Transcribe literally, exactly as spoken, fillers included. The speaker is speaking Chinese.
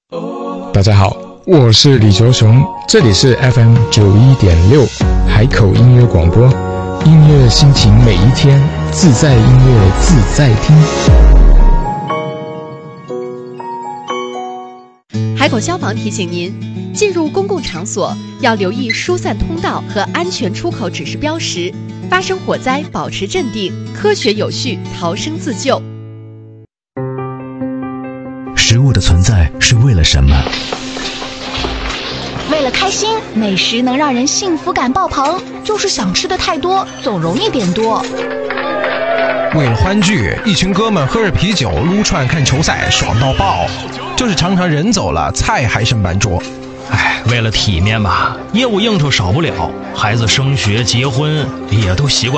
大家好，我是李卓雄，这里是 F M 九一点六海口音乐广播，音乐心情每一天，自在音乐自在听。 海口消防提醒您，进入公共场所要留意疏散通道和安全出口指示标识，发生火灾保持镇定，科学有序逃生自救。 食物的存在是为了什么？ 为了开心，美食能让人幸福感爆棚，就是想吃的太多，总容易点多。 为了欢聚，一群哥们喝着啤酒撸串看球赛，爽到爆。就是常常人走了，菜还剩半桌。 哎，为了体面吧，业务应酬少不了，孩子升学结婚也都习惯